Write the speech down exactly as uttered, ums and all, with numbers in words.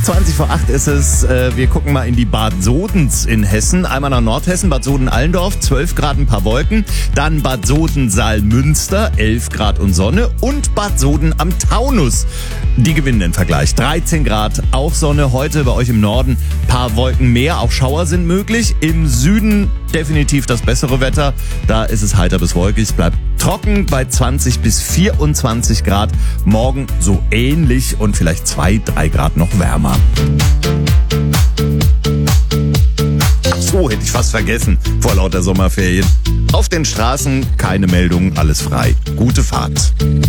zwanzig vor acht ist es. Wir gucken mal in die Bad Sodens in Hessen. Einmal nach Nordhessen, Bad Soden-Allendorf, zwölf Grad, ein paar Wolken. Dann Bad Soden-Saalmünster, elf Grad und Sonne. Und Bad Soden am Taunus. Die gewinnen den Vergleich. dreizehn Grad, auch Sonne. Heute bei euch im Norden paar Wolken mehr. Auch Schauer sind möglich. Im Süden definitiv das bessere Wetter. Da ist es heiter bis wolkig. Es bleibt trocken bei zwanzig bis vierundzwanzig Grad. Morgen so ähnlich und vielleicht zwei, drei Grad noch wärmer. So, hätte ich fast vergessen vor lauter Sommerferien. Auf den Straßen keine Meldungen, alles frei. Gute Fahrt.